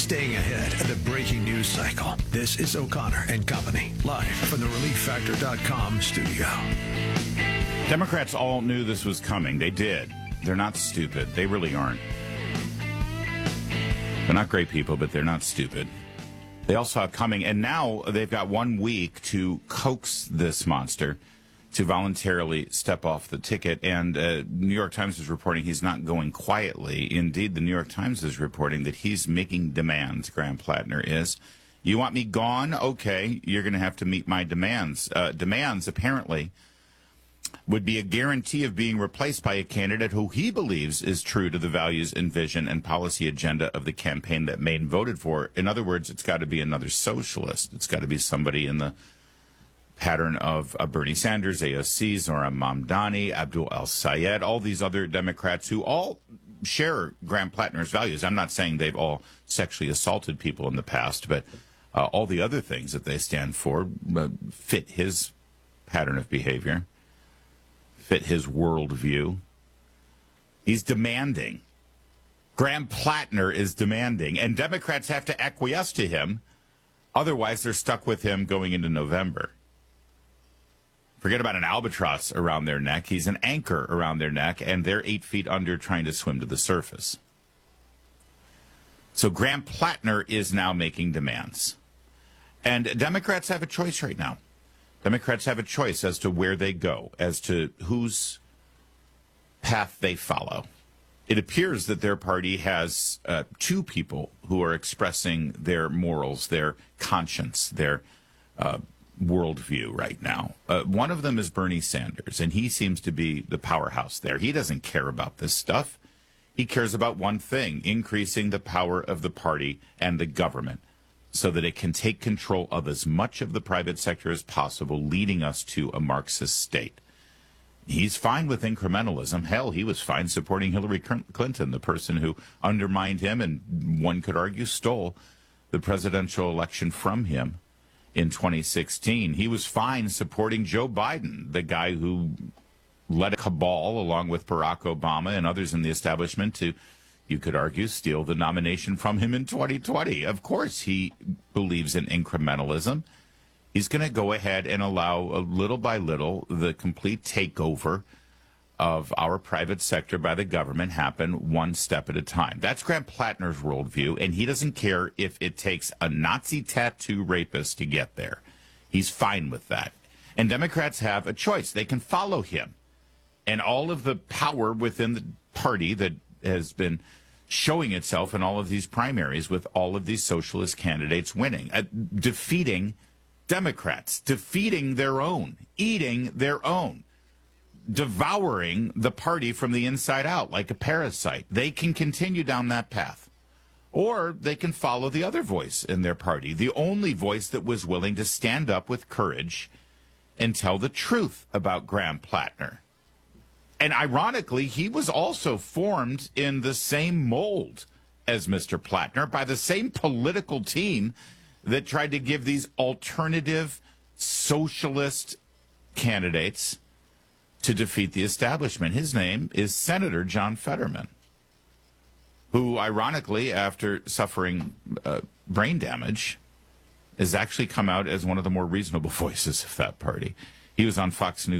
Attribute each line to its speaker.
Speaker 1: staying ahead of the breaking news cycle. This is O'Connor and Company, live from the ReliefFactor.com studio.
Speaker 2: Democrats all knew this was coming. They did. They're not stupid. They really aren't. They're not great people, but they're not stupid. They all saw it coming, and now they've got 1 week to coax this monster to voluntarily step off the ticket. And New York Times is reporting he's not going quietly. Indeed, the New York Times is reporting that he's making demands, Graham Plattner is. You want me gone? Okay, you're going to have to meet my demands. Demands, apparently, would be a guarantee of being replaced by a candidate who he believes is true to the values and vision and policy agenda of the campaign that Maine voted for. In other words, it's got to be another socialist. It's got to be somebody in the pattern of Bernie Sanders, AOC, Zohran Mamdani, Abdul El-Sayed, all these other Democrats who all share Graham Plattner's values. I'm not saying they've all sexually assaulted people in the past, but all the other things that they stand for fit his pattern of behavior, fit his worldview. He's demanding. Graham Plattner is demanding, and Democrats have to acquiesce to him. Otherwise, they're stuck with him going into November. Forget about an albatross around their neck. He's an anchor around their neck, and they're 8 feet under trying to swim to the surface. So Graham Plattner is now making demands. And Democrats have a choice right now. Democrats have a choice as to where they go, as to whose path they follow. It appears that their party has two people who are expressing their morals, their conscience, their worldview right now. One of them is Bernie Sanders, and he seems to be the powerhouse there. He doesn't care about this stuff. He cares about one thing, increasing the power of the party and the government so that it can take control of as much of the private sector as possible, leading us to a Marxist state. He's fine with incrementalism. Hell, he was fine supporting Hillary Clinton, the person who undermined him and, one could argue, stole the presidential election from him in 2016. He was fine supporting Joe Biden, the guy who led a cabal along with Barack Obama and others in the establishment to, you could argue, steal the nomination from him in 2020. Of course, he believes in incrementalism. He's going to go ahead and allow, little by little, the complete takeover of our private sector by the government happen one step at a time. That's Graham Plattner's worldview, and he doesn't care if it takes a Nazi tattoo rapist to get there. He's fine with that. And Democrats have a choice. They can follow him. And all of the power within the party that has been showing itself in all of these primaries with all of these socialist candidates winning, defeating Democrats, defeating their own, eating their own, devouring the party from the inside out like a parasite. They can continue down that path. Or they can follow the other voice in their party, the only voice that was willing to stand up with courage and tell the truth about Graham Plattner. And ironically, he was also formed in the same mold as Mr. Plattner by the same political team that tried to give these alternative socialist candidates to defeat the establishment. His name is Senator John Fetterman, who, ironically, after suffering brain damage, has actually come out as one of the more reasonable voices of that party. He was on Fox News